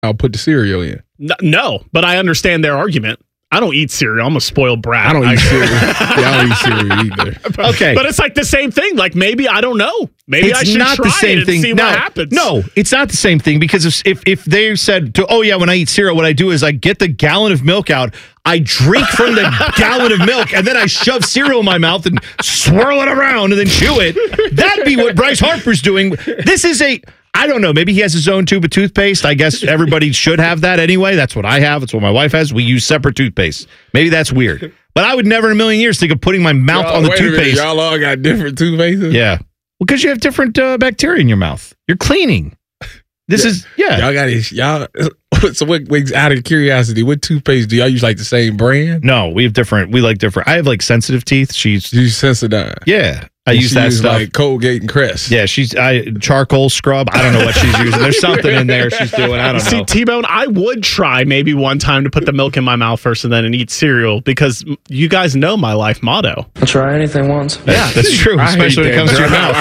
I'll put the cereal in. No, but I understand their argument. I don't eat cereal. I'm a spoiled brat. I don't eat cereal. I don't eat cereal either. Okay. But it's like the same thing. Like, maybe, I don't know. Maybe I should try it and see what happens. No, it's not the same thing, because if they said, when I eat cereal, what I do is I get the gallon of milk out, I drink from the gallon of milk, and then I shove cereal in my mouth and swirl it around and then chew it. That'd be what Bryce Harper's doing. This is I don't know. Maybe he has his own tube of toothpaste. I guess everybody should have that anyway. That's what I have. That's what my wife has. We use separate toothpaste. Maybe that's weird. But I would never in a million years think of putting my mouth on the toothpaste. Y'all all got different toothpastes? Yeah. Well, because you have different bacteria in your mouth. You're cleaning. Y'all got it. Y'all. So, out of curiosity, what toothpaste do y'all use? Like the same brand? No, we have different. We like different. I have like sensitive teeth. She's Sensodyne. Yeah. I use that stuff. Like Colgate and Crest. Yeah, charcoal scrub. I don't know what she's using. There's something in there she's doing. I don't know. See, T-Bone, I would try maybe one time to put the milk in my mouth first and then eat cereal, because you guys know my life motto. I'll try anything once. Yeah, that's true. Especially when it comes to your mouth.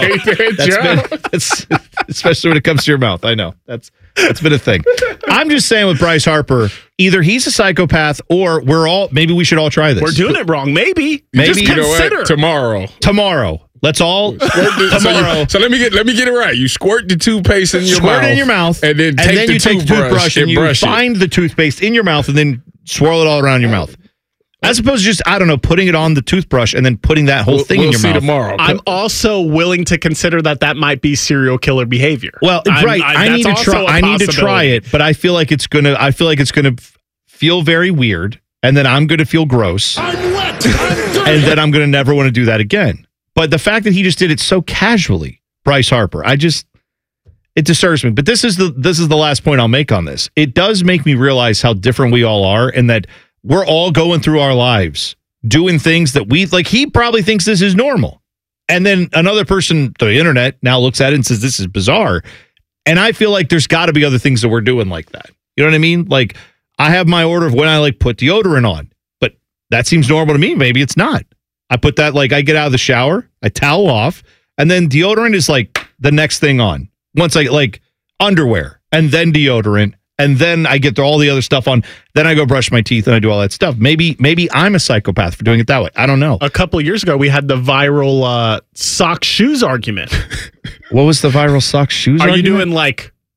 I know. Especially when it comes to your mouth. I know. That's been a thing. I'm just saying with Bryce Harper, either he's a psychopath or maybe we should all try this. We're doing it wrong. Maybe. Just consider. Tomorrow. Let's all tomorrow. So let me get it right. You squirt the toothpaste in your mouth. And then you take the toothbrush and you find the toothpaste in your mouth and then swirl it all around your mouth. As opposed to just, putting it on the toothbrush and then putting that whole thing in your mouth. Tomorrow. I'm also willing to consider that might be serial killer behavior. Well, right. I need to try it, but I feel like it's gonna feel very weird, and then I'm gonna feel gross. I'm wet. And then I'm gonna never want to do that again. But the fact that he just did it so casually, Bryce Harper, it disturbs me. But this is the last point I'll make on this. It does make me realize how different we all are, and that we're all going through our lives doing things that he probably thinks this is normal. And then another person, the internet, now looks at it and says, this is bizarre. And I feel like there's got to be other things that we're doing like that. You know what I mean? Like, I have my order of when I put deodorant on, but that seems normal to me. Maybe it's not. I put that, I get out of the shower, I towel off, and then deodorant is the next thing on. Once I underwear and then deodorant, and then I get all the other stuff on. Then I go brush my teeth and I do all that stuff. Maybe I'm a psychopath for doing it that way. I don't know. A couple of years ago, we had the viral sock shoes argument. What was the viral sock shoes argument? Are you doing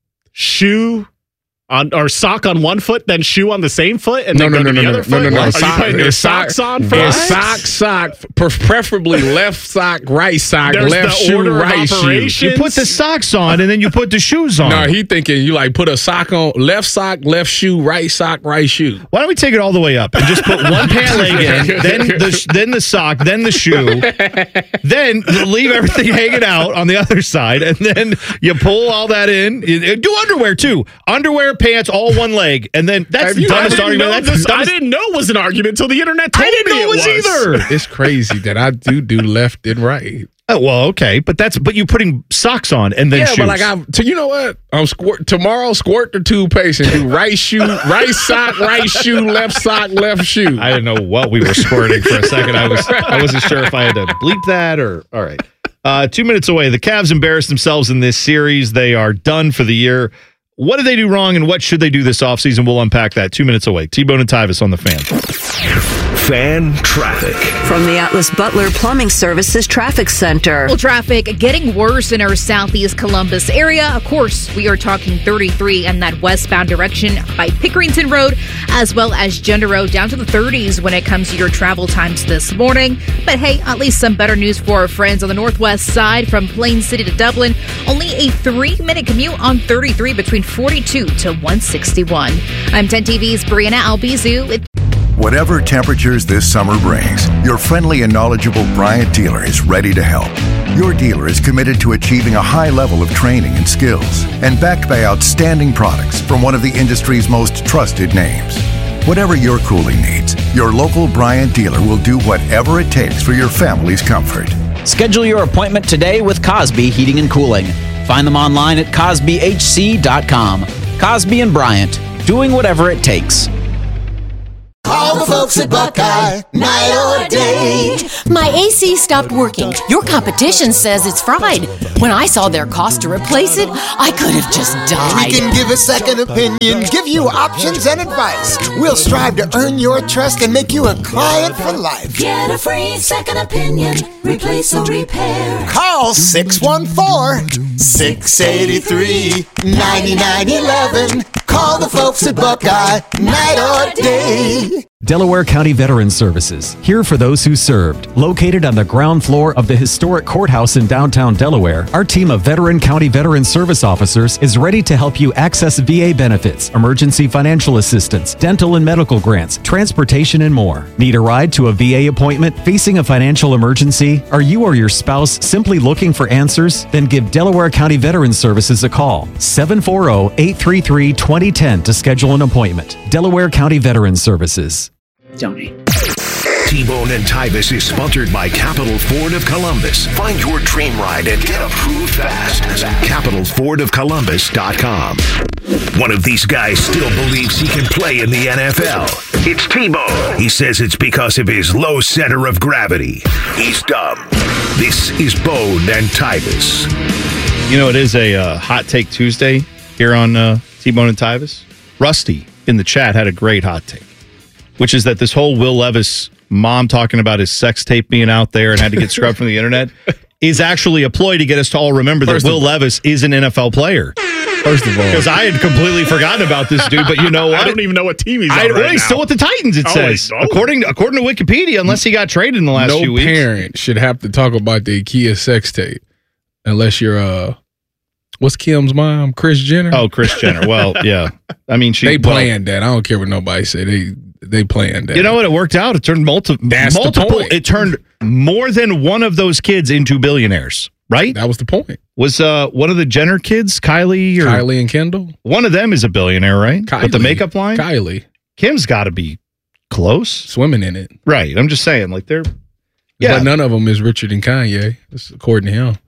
shoe or sock on one foot, then shoe on the same foot, and then go to the other foot? No. Are you putting your socks on first? Sock, preferably left sock, right sock, There's left shoe, right shoe. You put the socks on, and then you put the shoes on. No, he thinking you put a sock on, left sock, left shoe, right shoe. Why don't we take it all the way up and just put one pant leg in, then the sock, then the shoe, then leave everything hanging out on the other side, and then you pull all that in. Do underwear too. Underwear, pants, all one leg, and then that's the dumbest argument. I didn't know it was an argument until the internet told me it was. I didn't know it was either. It's crazy that I do left and right. Oh, well, okay, but you're putting socks on and then shoes. But you know what? Tomorrow, squirt the toothpaste and do right shoe, right sock, right shoe, left sock, left shoe. I didn't know what we were squirting for a second. I wasn't sure if I had to bleep that or all right. 2 minutes away. The Cavs embarrassed themselves in this series. They are done for the year. What did they do wrong, and what should they do this offseason? We'll unpack that 2 minutes away. T-Bone and Tyvis on the Fan. Fan traffic. From the Atlas Butler Plumbing Services Traffic Center. Well, traffic getting worse in our southeast Columbus area. Of course, we are talking 33 in that westbound direction by Pickerington Road, as well as Gender Road, down to the 30s when it comes to your travel times this morning. But hey, at least some better news for our friends on the northwest side from Plain City to Dublin. Only a 3-minute commute on 33 between 42 to 161. I'm 10 TV's Brianna Albizu with Whatever temperatures this summer brings, your friendly and knowledgeable Bryant dealer is ready to help. Your dealer is committed to achieving a high level of training and skills, and backed by outstanding products from one of the industry's most trusted names. Whatever your cooling needs, your local Bryant dealer will do whatever it takes for your family's comfort. Schedule your appointment today with Cosby Heating and Cooling. Find them online at CosbyHC.com. Cosby and Bryant, doing whatever it takes. Call the folks at Buckeye, night or day. My AC stopped working. Your competition says it's fried. When I saw their cost to replace it, I could have just died. We can give a second opinion, give you options and advice. We'll strive to earn your trust and make you a client for life. Get a free second opinion, replace or repair. Call 614-683-9911. Call the folks at Buckeye, night or day. Delaware County Veterans Services, here for those who served. Located on the ground floor of the historic courthouse in downtown Delaware, our team of veteran county veteran service officers is ready to help you access VA benefits, emergency financial assistance, dental and medical grants, transportation, and more. Need a ride to a VA appointment? Facing a financial emergency? Are you or your spouse simply looking for answers? Then give Delaware County Veterans Services a call. 740-833-2010 to schedule an appointment. Delaware County Veterans Services. Donate. T-Bone and Tyvis is sponsored by Capital Ford of Columbus. Find your dream ride and get approved fast at CapitalFordOfColumbus.com. One of these guys still believes he can play in the NFL. It's T-Bone. He says it's because of his low center of gravity. He's dumb. This is Bone and Tyvis. You know, it is a Hot Take Tuesday here on T-Bone and Tyvis. Rusty in the chat had a great hot take, which is that this whole Will Levis mom talking about his sex tape being out there and had to get scrubbed from the internet is actually a ploy to get us to all remember that Will Levis is an NFL player. First of all, because I had completely forgotten about this dude, but you know what? I don't even know what team he's on right now. He's still with the Titans, it says. According to Wikipedia, unless he got traded in the last few weeks. No parent should have to talk about the IKEA sex tape unless you're what's Kim's mom? Kris Jenner? Oh, Kris Jenner. Well, yeah. I mean, they planned that. I don't care what nobody say. They planned that. You know what? It worked out. It turned multiple. It turned more than one of those kids into billionaires, right? That was the point. Was one of the Jenner kids, Kylie and Kendall? One of them is a billionaire, right? Kylie. With the makeup line? Kylie. Kim's got to be close. Swimming in it. Right. I'm just saying, like, they're... Yeah. But none of them is richer than Kanye, according to him.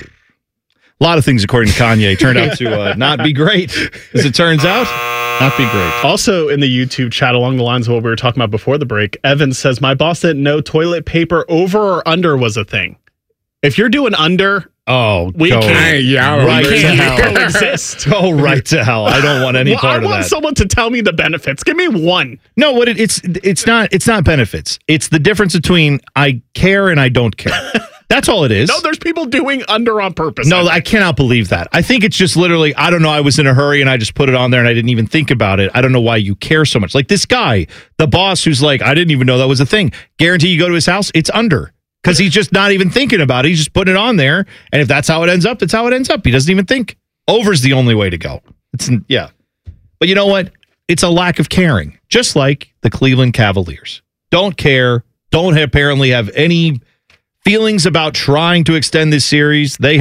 A lot of things, according to Kanye, turned out to not be great, as it turns out. Not be great. Also in the YouTube chat, along the lines of what we were talking about before the break, Evan says, my boss didn't know toilet paper over or under was a thing. If you're doing under, we can't coexist. Go right to hell. I don't want any part of that. I want someone to tell me the benefits. Give me one. No, what it's not benefits. It's the difference between I care and I don't care. That's all it is. No, there's people doing under on purpose. No, I cannot believe that. I think it's just literally, I don't know, I was in a hurry and I just put it on there and I didn't even think about it. I don't know why you care so much. Like this guy, the boss who's like, I didn't even know that was a thing. Guarantee you go to his house, it's under. Because he's just not even thinking about it. He's just putting it on there. And if that's how it ends up, that's how it ends up. He doesn't even think. Over's the only way to go. Yeah. But you know what? It's a lack of caring. Just like the Cleveland Cavaliers. Don't care. Don't apparently have any feelings about trying to extend this series. They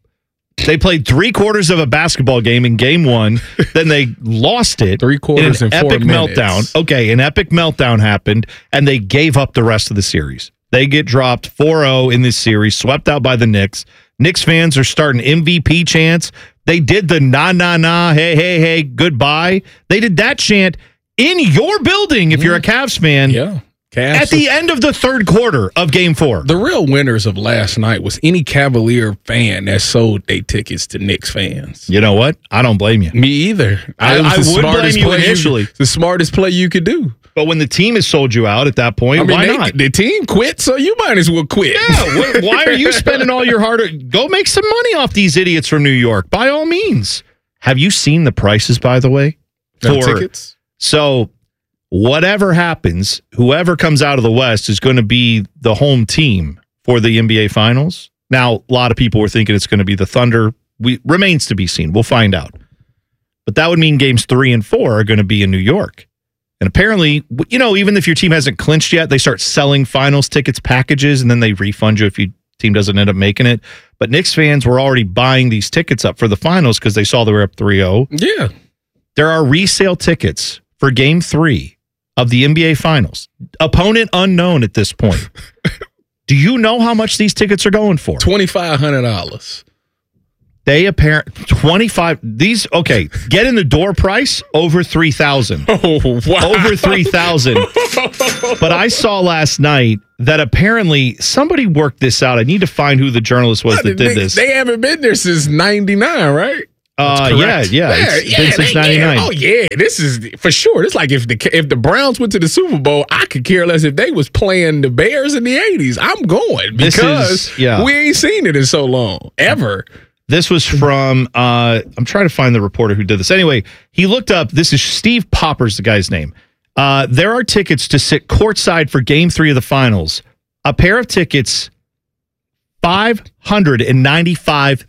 played 3/4 of a basketball game in game one. Then they lost it. 3/4 in 4 epic minutes. Meltdown. Okay, an epic meltdown happened, and they gave up the rest of the series. They get dropped 4-0 in this series, swept out by the Knicks. Knicks fans are starting MVP chants. They did the nah, hey, goodbye. They did that chant in your building if you're a Cavs fan. Yeah. At the end of the third quarter of Game 4. The real winners of last night was any Cavalier fan that sold their tickets to Knicks fans. You know what? I don't blame you. Me either. I would blame you initially. The smartest play you could do. But when the team has sold you out at that point, why not? The team quit, so you might as well quit. Yeah, why are you spending all your hard... Go make some money off these idiots from New York, by all means. Have you seen the prices, by the way? For tickets? So... whatever happens, whoever comes out of the West is going to be the home team for the NBA Finals. Now, a lot of people were thinking it's going to be the Thunder. Remains to be seen. We'll find out. But that would mean games 3 and 4 are going to be in New York. And apparently, you know, even if your team hasn't clinched yet, they start selling finals tickets packages, and then they refund you if your team doesn't end up making it. But Knicks fans were already buying these tickets up for the finals because they saw they were up 3-0. Yeah. There are resale tickets for game 3 of the NBA Finals. Opponent unknown at this point. Do you know how much these tickets are going for? $2,500. They apparent 25. These get in the door price over 3,000. Oh, wow. Over 3,000. But I saw last night that apparently somebody worked this out. I need to find who the journalist was that did this. They haven't been there since '99, right? Yeah. It's been since '99. Oh yeah, this is for sure. It's like if the Browns went to the Super Bowl, I could care less if they was playing the Bears in the '80s. I'm going because we ain't seen it in so long ever. This was from, I'm trying to find the reporter who did this. Anyway, he looked up, this is Steve Popper's the guy's name. There are tickets to sit courtside for Game 3 of the finals. A pair of tickets, $595,000.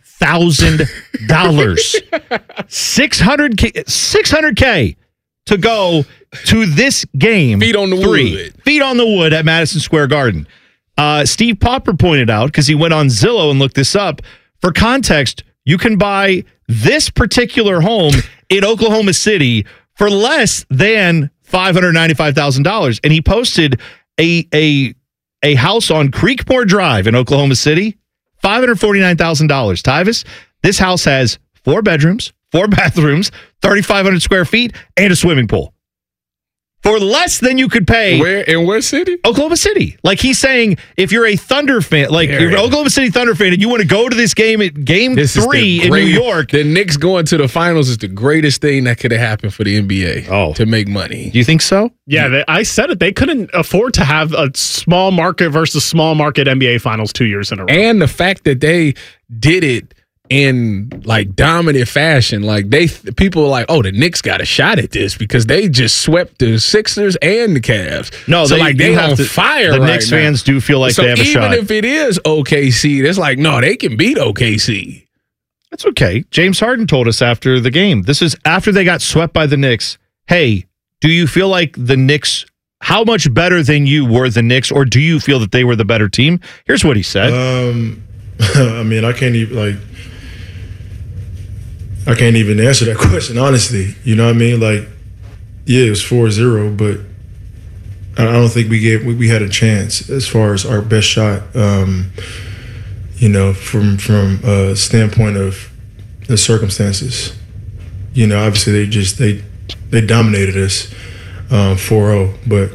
$600K to go to this game. Feet on the wood. Feet on the wood at Madison Square Garden. Steve Popper pointed out, because he went on Zillow and looked this up, for context, you can buy this particular home in Oklahoma City for less than $595,000. And he posted a house on Creekmore Drive in Oklahoma City, $549,000. Tyvis, this house has 4 bedrooms, 4 bathrooms, 3,500 square feet, and a swimming pool. For less than you could pay. Where in what city? Oklahoma City. Like he's saying, if you're a Thunder fan, like you're an Oklahoma City Thunder fan, and you want to go to this game at Game 3 in New York. The Knicks going to the finals is the greatest thing that could have happened for the NBA to make money. Do you think so? Yeah, I said it. They couldn't afford to have a small market versus small market NBA finals 2 years in a row. And the fact that they did it in like dominant fashion, like people are like, oh, the Knicks got a shot at this because they just swept the Sixers and the Cavs. No, so they on fire. The right Knicks now. fans do feel like they have a shot. Even if it is OKC, it's like no, they can beat OKC. That's okay. James Harden told us after the game. This is after they got swept by the Knicks. Hey, do you feel like the Knicks? How much better than you were the Knicks, or do you feel that they were the better team? Here's what he said. I mean, I can't even answer that question, honestly. You know what I mean? Like, yeah, it was 4-0, but I don't think we had a chance as far as our best shot. You know, from a standpoint of the circumstances. You know, obviously they dominated us 4-0, but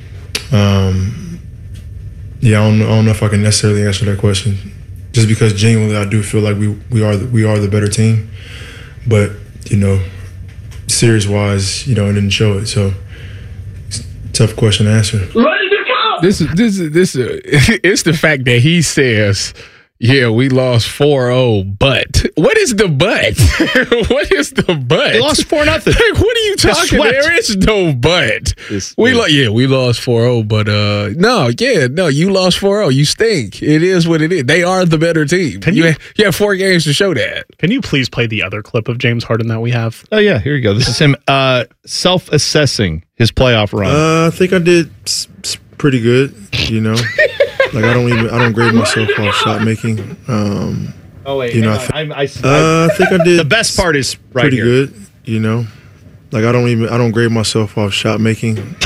yeah, I don't know if I can necessarily answer that question. Just because genuinely I do feel like we are the better team. But, you know, series-wise, you know, it didn't show it. So, it's a tough question to answer. Ready to go! This it's the fact that he says, yeah, we lost 4-0, but what is the but? What is the but? They lost 4-0. Like, what are you talking? There is no but. We lost 4-0, but no, you lost 4-0. You stink. It is what it is. They are the better team. You have 4 games to show that. Can you please play the other clip of James Harden that we have? Oh yeah, here you go. This is him self-assessing his playoff run. I think I did pretty good. You know. Like I don't grade myself off shot making. Oh wait, you know, I think I did. The best part is right pretty here. good. You know, like I don't grade myself off shot making. You know,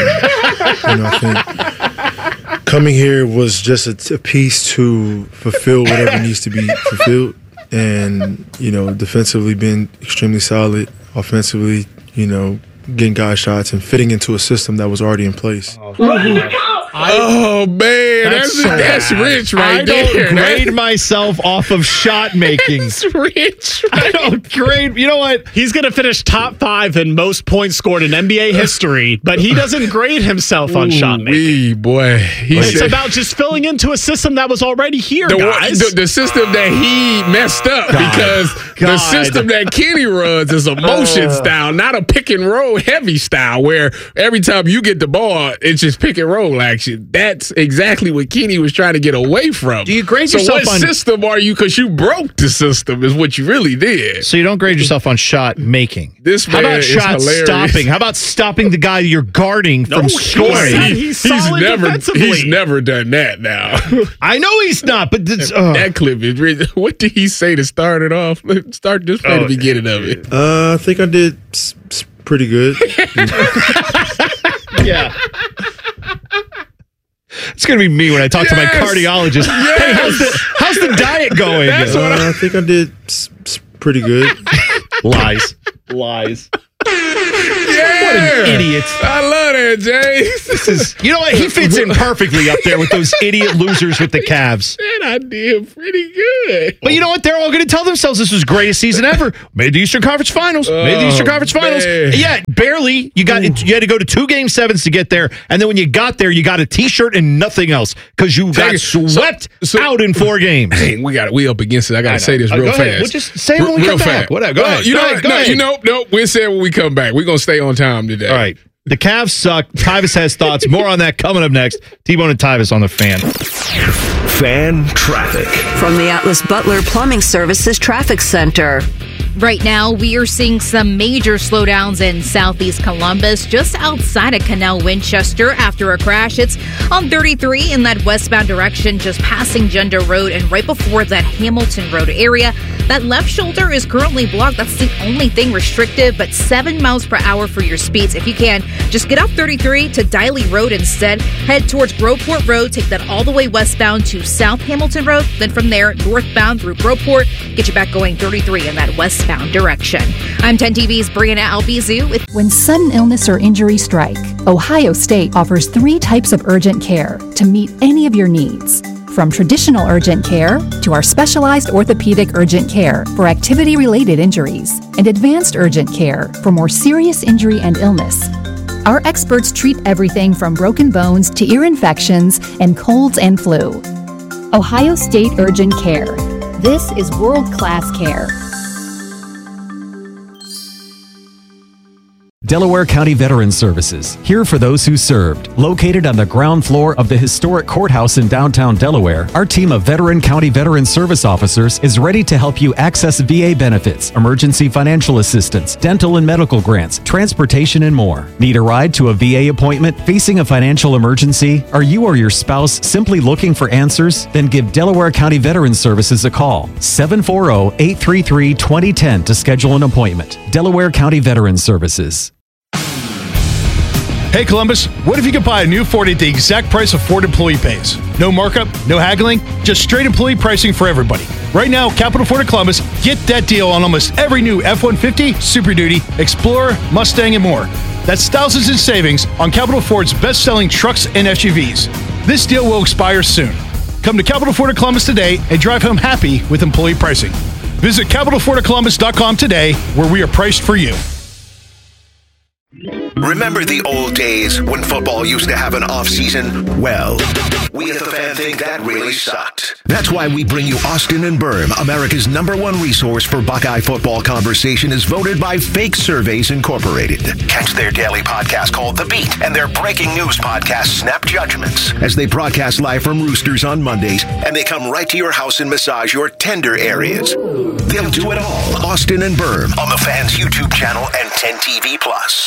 I think coming here was just a piece to fulfill whatever needs to be fulfilled, and you know, defensively being extremely solid, offensively, you know, getting guy shots and fitting into a system that was already in place. Oh man, that's rich right there. I don't grade myself off of shot making. That's rich. I don't grade. You know what? He's going to finish top 5 in most points scored in NBA history, but he doesn't grade himself on shot making. Boy, it's about just filling into a system that was already here, guys. The system that he messed up because the system that Kenny runs is a motion style, not a pick and roll heavy style, where every time you get the ball, it's just pick and roll action. That's exactly what Kenny was trying to get away from. Do you grade yourself what on system are you? Because you broke the system is what you really did. So you don't grade yourself on shot making. How about shot stopping? How about stopping the guy you're guarding from scoring? He's never done that now. I know he's not, but that clip is really, what did he say to start it off? Start just play the beginning of it. I think I did pretty good. Yeah. It's going to be me when I talk to my cardiologist. Hey, how's the diet going? That's what I think I did pretty good. Lies. What an idiot. I love that, James. This is, you know what? He fits in perfectly up there with those idiot losers with the Cavs. And I did pretty good. But you know what? They're all going to tell themselves this was the greatest season ever. Made the Eastern Conference Finals. Man. Yeah, barely. You had to go to 2 Game 7s to get there. And then when you got there, you got a T-shirt and nothing else because you got swept out in 4 games. Hey, we up against it. I got to say this real fast. We'll just say it when we come back. Whatever. Go ahead. Nope. We'll say it when we come back. We're going to stay on time today. All right. The Cavs suck. Tyvis has thoughts. More on that coming up next. T-Bone and Tyvis on the Fan. Fan traffic. From the Atlas Butler Plumbing Services Traffic Center. Right now, we are seeing some major slowdowns in southeast Columbus, just outside of Canal Winchester after a crash. It's on 33 in that westbound direction, just passing Gender Road and right before that Hamilton Road area. That left shoulder is currently blocked. That's the only thing restricted, but 7 miles per hour for your speeds. If you can, just get off 33 to Diley Road instead. Head towards Groveport Road, take that all the way westbound to South Hamilton Road. Then from there, northbound through Groveport, get you back going 33 in that westbound direction. I'm 10 TV's Brianna Albizu with When sudden illness or injury strike, Ohio State offers 3 types of urgent care to meet any of your needs. From traditional urgent care to our specialized orthopedic urgent care for activity-related injuries and advanced urgent care for more serious injury and illness. Our experts treat everything from broken bones to ear infections and colds and flu. Ohio State Urgent Care. This is world-class care. Delaware County Veterans Services, here for those who served. Located on the ground floor of the historic courthouse in downtown Delaware, our team of Veteran County Veterans Service officers is ready to help you access VA benefits, emergency financial assistance, dental and medical grants, transportation, and more. Need a ride to a VA appointment? Facing a financial emergency? Are you or your spouse simply looking for answers? Then give Delaware County Veterans Services a call. 740-833-2010 to schedule an appointment. Delaware County Veterans Services. Hey Columbus, what if you could buy a new Ford at the exact price of Ford employee pays? No markup, no haggling, just straight employee pricing for everybody. Right now, Capital Ford of Columbus, get that deal on almost every new F-150, Super Duty, Explorer, Mustang, and more. That's thousands in savings on Capital Ford's best-selling trucks and SUVs. This deal will expire soon. Come to Capital Ford of Columbus today and drive home happy with employee pricing. Visit CapitalFordofColumbus.com today, where we are priced for you. Remember the old days when football used to have an off-season? Well, we at The Fan think that really sucked. That's why we bring you Austin and Berm, America's #1 resource for Buckeye football conversation, is voted by Fake Surveys Incorporated. Catch their daily podcast called The Beat and their breaking news podcast, Snap Judgments, as they broadcast live from Roosters on Mondays, and they come right to your house and massage your tender areas. They'll do it all. Austin and Berm on The Fan's YouTube channel and 10 TV+.